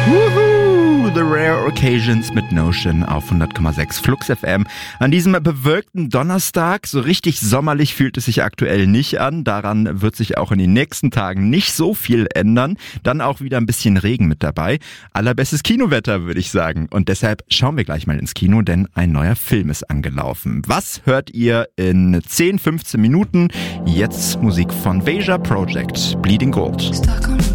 Woohoo! The Rare Occasions mit Notion auf 100,6 Flux FM. An diesem bewölkten Donnerstag, so richtig sommerlich fühlt es sich aktuell nicht an. Daran wird sich auch in den nächsten Tagen nicht so viel ändern. Dann auch wieder ein bisschen Regen mit dabei. Allerbestes Kinowetter, würde ich sagen. Und deshalb schauen wir gleich mal ins Kino, denn ein neuer Film ist angelaufen. Was hört ihr in 10, 15 Minuten? Jetzt Musik von Veja Project, Bleeding Gold.